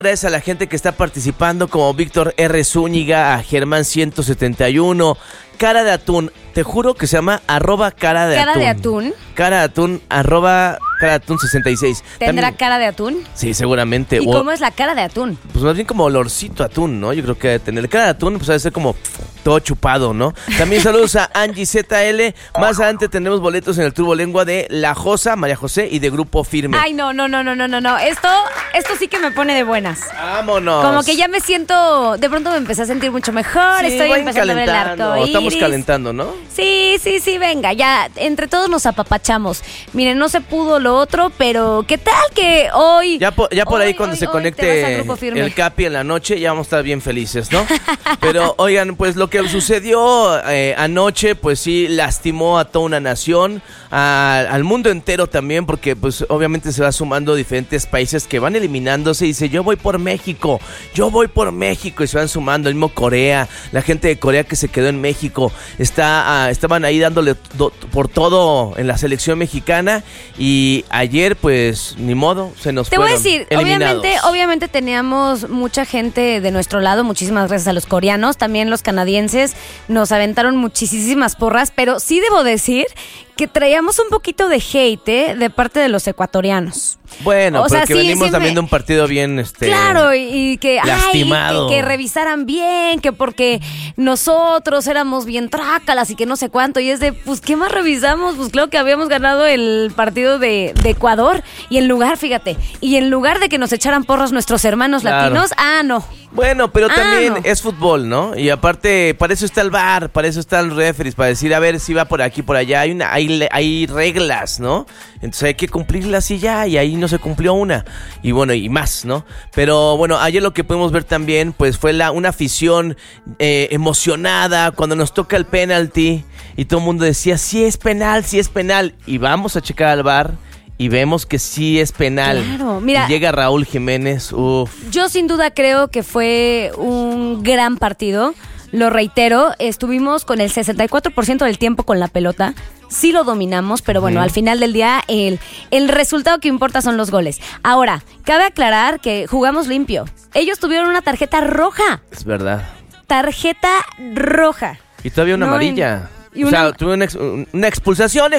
Gracias a la gente que está participando, como Víctor R. Zúñiga, a Germán 171, Cara de Atún, te juro que se llama @cara de ¿Cara atún. de atún? Cara de Atún, @cara de atún 66. ¿Tendrá También, cara de atún? sí, seguramente. ¿Y cómo es la cara de atún? Pues más bien como olorcito a atún, ¿no? Yo creo que debe tener. Cara de atún, pues debe ser como todo chupado, ¿no? También saludos a Angie ZL. Más adelante tendremos boletos en el Turbo Lengua de La Josa, María José y de Grupo Firme. Ay, no. Esto sí que me pone de buenas. ¡Vámonos! Como que ya me siento, de pronto me empecé a sentir mucho mejor, Sí, estoy vayan empezando a ver el calentando. arco Estamos iris. calentando, ¿no? Sí, venga, ya entre todos nos apapachamos. Miren, no se pudo lo otro, pero ¿qué tal que hoy? Ya por ahí cuando se te vas a conecte Grupo Firme. el Capi en la noche, ya vamos a estar bien felices, ¿no? Pero oigan, pues lo que sucedió anoche, pues sí, lastimó a toda una nación, al mundo entero también, porque pues obviamente se va sumando diferentes países que van eliminándose y dice, yo voy por México, y se van sumando, el mismo Corea, la gente de Corea que se quedó en México, estaban ahí dándole por todo en la selección mexicana y ayer pues ni modo, se nos Te fueron voy a decir, eliminados. obviamente teníamos mucha gente de nuestro lado, muchísimas gracias a los coreanos, también los canadienses nos aventaron muchísimas porras, pero sí debo decir que traíamos un poquito de hate de parte de los ecuatorianos. Bueno, O sea, porque sí, venimos sí también de un partido bien Claro, y que lastimado. que revisaran bien, que porque nosotros éramos bien trácalas y que no sé cuánto, y es de, pues, ¿qué más revisamos? Pues claro que habíamos ganado el partido de Ecuador, y en lugar de que nos echaran porras nuestros hermanos latinos, no. Bueno, pero también no. es fútbol, ¿no? Y aparte, para eso está el VAR, para eso están los referees, para decir, a ver si va por aquí, por allá. Hay reglas, ¿no? Entonces hay que cumplirlas y ya, y ahí no se cumplió una. Y bueno, y más, ¿no? Pero bueno, ayer lo que pudimos ver también, pues fue una afición emocionada cuando nos toca el penalti y todo el mundo decía, sí es penal. Y vamos a checar al VAR. Y vemos que sí es penal. Claro, mira. Y llega Raúl Jiménez, Yo sin duda creo que fue un gran partido. Lo reitero, estuvimos con el 64% del tiempo con la pelota. Sí lo dominamos, pero bueno, al final del día el resultado que importa son los goles. Ahora, cabe aclarar que jugamos limpio. Ellos tuvieron una tarjeta roja. Es verdad. Tarjeta roja. Y todavía una amarilla. O sea, tuve una expulsación,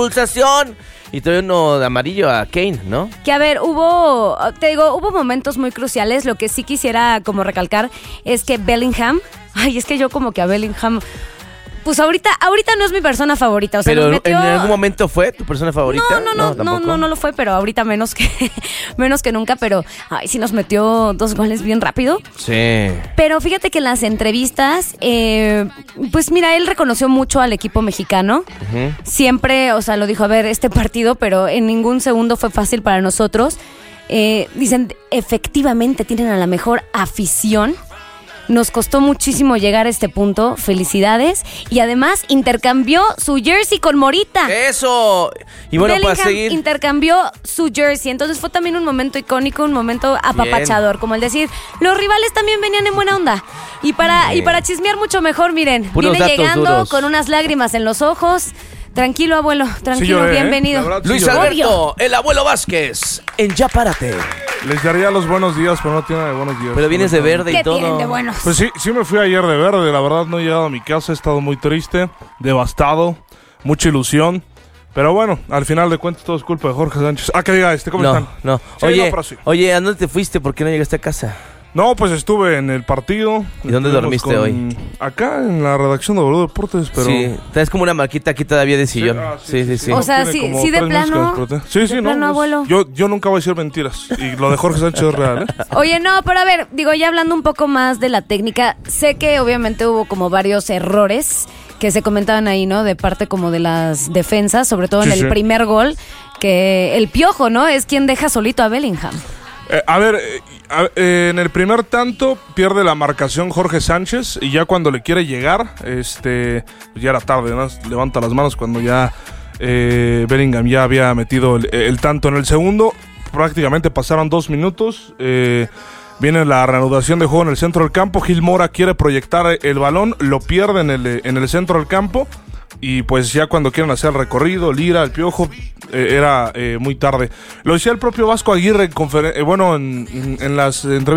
y todavía uno de amarillo a Kane, ¿no? Que a ver, hubo momentos muy cruciales. Lo que sí quisiera como recalcar es que Bellingham, es que yo como que a Bellingham, pues ahorita no es mi persona favorita. O sea, pero nos metió... ¿en algún momento fue tu persona favorita? No lo fue, pero ahorita menos que nunca, pero sí nos metió 2 goles bien rápido. Sí. Pero fíjate que en las entrevistas, pues mira, él reconoció mucho al equipo mexicano. Uh-huh. Siempre, o sea, lo dijo, a ver, este partido, pero en ningún segundo fue fácil para nosotros. Dicen, efectivamente tienen a la mejor afición. Nos costó muchísimo llegar a este punto. Felicidades. Y además intercambió su jersey con Morita. ¡Eso! Y bueno, Bellingham para seguir, intercambió su jersey. Entonces fue también un momento icónico, un momento apapachador. Bien. Como el decir, los rivales también venían en buena onda. Y para chismear mucho mejor, miren, puros viene llegando duros, con unas lágrimas en los ojos. Tranquilo, abuelo, tranquilo, sí, bienvenido. Verdad, Luis Alberto, el abuelo Vázquez, en Ya Párate. Les daría los buenos días, pero no tiene de buenos días. Pero vienes de verde y todo. ¿Qué tienen de buenos? Pues sí me fui ayer de verde. La verdad no he llegado a mi casa, he estado muy triste, devastado, mucha ilusión. Pero bueno, al final de cuentas todo es culpa de Jorge Sánchez. Que diga ¿cómo están? No. Sí, Oye, ¿a dónde te fuiste? ¿Por qué no llegaste a casa? No, pues estuve en el partido. ¿Y dónde dormiste hoy? Acá en la redacción de W Deportes, pero... Sí, traes como una marquita aquí todavía de sillón. Sí. O sea, sí de plano. Sí, de plano, no. Abuelo. Yo nunca voy a decir mentiras. Y lo de Jorge Sánchez es real, ¿eh? Oye, no, pero a ver, ya hablando un poco más de la técnica, sé que obviamente hubo como varios errores que se comentaban ahí, ¿no? De parte como de las defensas, sobre todo en el primer gol, que el Piojo, ¿no? Es quien deja solito a Bellingham. En el primer tanto pierde la marcación Jorge Sánchez y ya cuando le quiere llegar, pues ya era tarde, ¿no? Levanta las manos cuando ya Bellingham ya había metido el tanto. En el segundo prácticamente pasaron 2 minutos, viene la reanudación de juego en el centro del campo. Gil Mora quiere proyectar el balón, lo pierde en el centro del campo. y pues ya cuando quieren hacer el recorrido, Lira, el Piojo, era muy tarde. Lo decía el propio Vasco Aguirre en las entrevistas